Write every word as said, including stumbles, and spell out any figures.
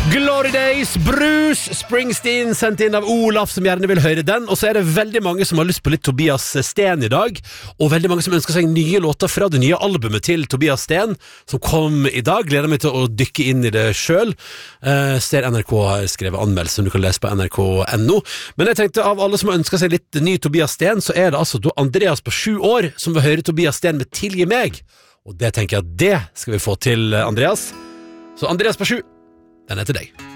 Glory Days, Bruce Springsteen, sendt inn av Olaf, som gjerne vil høre den. Og så er det veldig mange som har lyst på litt Tobias Sten i dag, og veldig mange som ønsker seg nye låter fra det nye albumet til Tobias Sten, som kom i dag. Gleder meg til å dykke inn i det selv. uh, Ser N R K har skrevet anmeldelse som du kan lese på N R K punktum N O. Men jeg tenkte, av alle som ønsker seg litt ny Tobias Sten, så er det altså da Andreas på sju år som vil høre Tobias Sten med Tilgi meg. Og det tenker jeg at det skal vi få til, Andreas. Så Andreas på sju, den er til deg.